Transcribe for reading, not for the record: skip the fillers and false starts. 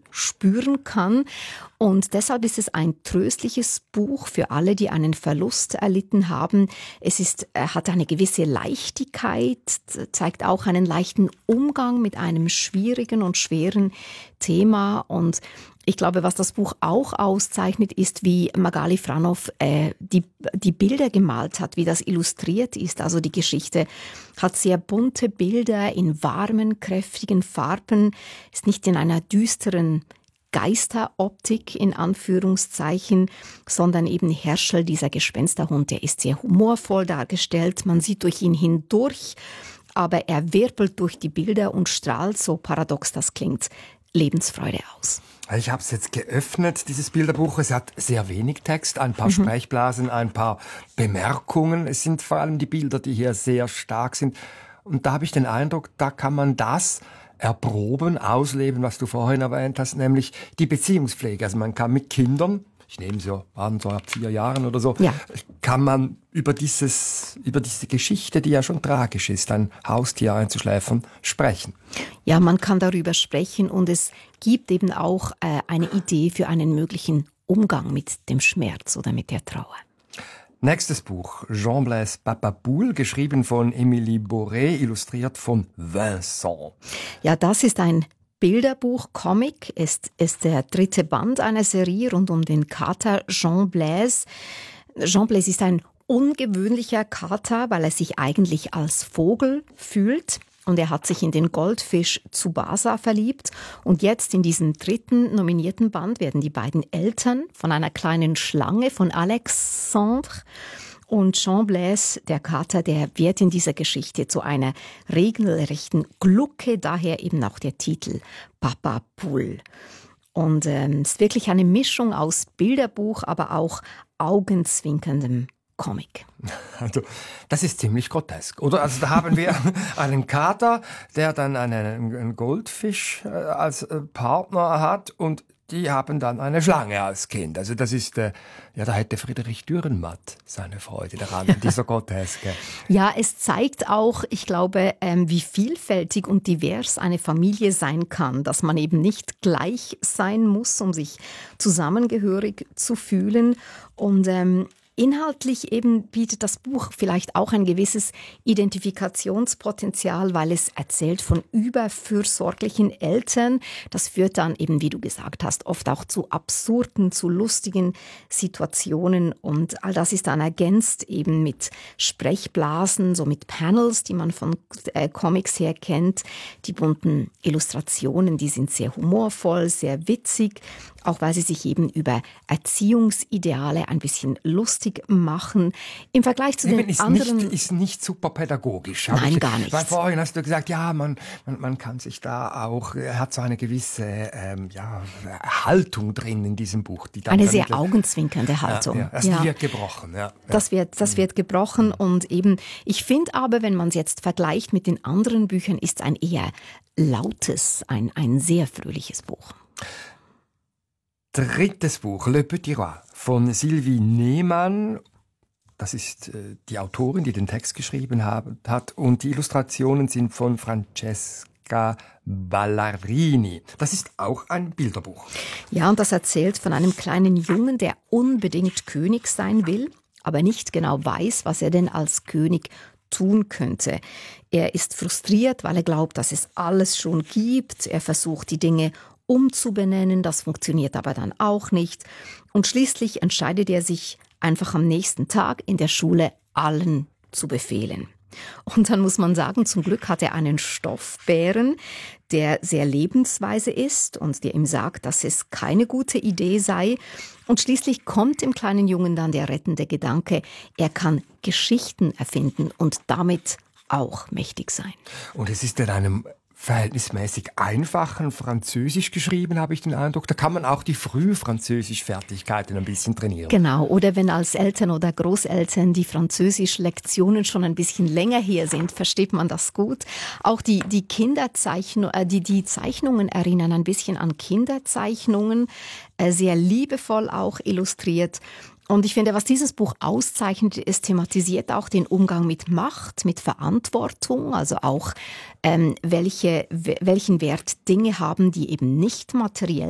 spüren kann. Und deshalb ist es ein tröstliches Buch für alle, die einen Verlust erlitten haben. Hat eine gewisse Leichtigkeit, zeigt auch einen leichten Umgang mit einem schwierigen und schweren Thema. Und ich glaube, was das Buch auch auszeichnet, ist, wie Magali Franov die Bilder gemalt hat, wie das illustriert ist. Also die Geschichte hat sehr bunte Bilder in warmen, kräftigen Farben, ist nicht in einer düsteren Geisteroptik in Anführungszeichen, sondern eben Herschel, dieser Gespensterhund, der ist sehr humorvoll dargestellt. Man sieht durch ihn hindurch, aber er wirbelt durch die Bilder und strahlt, so paradox das klingt, Lebensfreude aus. Ich habe es jetzt geöffnet, dieses Bilderbuch. Es hat sehr wenig Text, ein paar Sprechblasen, ein paar Bemerkungen. Es sind vor allem die Bilder, die hier sehr stark sind. Und da habe ich den Eindruck, da kann man das erproben, ausleben, was du vorhin erwähnt hast, nämlich die Beziehungspflege. Also man kann mit Kindern, ich nehme waren so ab 4 Jahren oder so, kann man über diese Geschichte, die ja schon tragisch ist, ein Haustier einzuschläfern, sprechen. Ja, man kann darüber sprechen und es gibt eben auch eine Idee für einen möglichen Umgang mit dem Schmerz oder mit der Trauer. Nächstes Buch, Jean-Blaise Papapoul, geschrieben von Émilie Boré, illustriert von Vincent. Ja, das ist ein Bilderbuch-Comic, ist der 3. Band einer Serie rund um den Kater Jean-Blaise. Jean-Blaise ist ein ungewöhnlicher Kater, weil er sich eigentlich als Vogel fühlt. Und er hat sich in den Goldfisch Tsubasa verliebt. Und jetzt in diesem 3. nominierten Band werden die beiden Eltern von einer kleinen Schlange, von Alexandre und Jean-Blaise, der Kater, der wird in dieser Geschichte zu einer regelrechten Glucke, daher eben auch der Titel Papapoul. Und es ist wirklich eine Mischung aus Bilderbuch, aber auch augenzwinkerndem Comic. Also, das ist ziemlich grotesk, oder? Also, da haben wir einen Kater, der dann einen Goldfisch als Partner hat und die haben dann eine Schlange als Kind. Also, das ist, da hätte Friedrich Dürrenmatt seine Freude daran, dieser Groteske. Ja, es zeigt auch, ich glaube, wie vielfältig und divers eine Familie sein kann, dass man eben nicht gleich sein muss, um sich zusammengehörig zu fühlen. Und inhaltlich eben bietet das Buch vielleicht auch ein gewisses Identifikationspotenzial, weil es erzählt von überfürsorglichen Eltern. Das führt dann eben, wie du gesagt hast, oft auch zu absurden, zu lustigen Situationen. Und all das ist dann ergänzt eben mit Sprechblasen, so mit Panels, die man von Comics her kennt. Die bunten Illustrationen, die sind sehr humorvoll, sehr witzig, auch weil sie sich eben über Erziehungsideale ein bisschen lustig machen. Im Vergleich zu den anderen... Ist nicht super pädagogisch. Nein, gar nicht. Weil vorhin hast du gesagt, ja, man kann sich da auch, hat so eine gewisse Haltung drin in diesem Buch. Die dann eine sehr augenzwinkernde Haltung. Die wird gebrochen. Ja. Das wird gebrochen und eben, ich finde aber, wenn man es jetzt vergleicht mit den anderen Büchern, ist es ein eher lautes, ein sehr fröhliches Buch. 3. Buch, Le Petit Roi von Sylvie Nehmann. Das ist die Autorin, die den Text geschrieben hat. Und die Illustrationen sind von Francesca Ballarini. Das ist auch ein Bilderbuch. Ja, und das erzählt von einem kleinen Jungen, der unbedingt König sein will, aber nicht genau weiß, was er denn als König tun könnte. Er ist frustriert, weil er glaubt, dass es alles schon gibt. Er versucht, die Dinge umzubenennen, das funktioniert aber dann auch nicht. Und schließlich entscheidet er sich einfach am nächsten Tag in der Schule allen zu befehlen. Und dann muss man sagen, zum Glück hat er einen Stoffbären, der sehr lebensweise ist und der ihm sagt, dass es keine gute Idee sei. Und schließlich kommt dem kleinen Jungen dann der rettende Gedanke, er kann Geschichten erfinden und damit auch mächtig sein. Und es ist in einem verhältnismäßig einfachen Französisch geschrieben, habe ich den Eindruck. Da kann man auch die Frühfranzösisch-Fertigkeiten ein bisschen trainieren. Genau, oder wenn als Eltern oder Großeltern die Französisch-Lektionen schon ein bisschen länger her sind, versteht man das gut. Auch die Zeichnungen erinnern ein bisschen an Kinderzeichnungen, sehr liebevoll auch illustriert. Und ich finde, was dieses Buch auszeichnet, es thematisiert auch den Umgang mit Macht, mit Verantwortung, also auch welchen Wert Dinge haben, die eben nicht materiell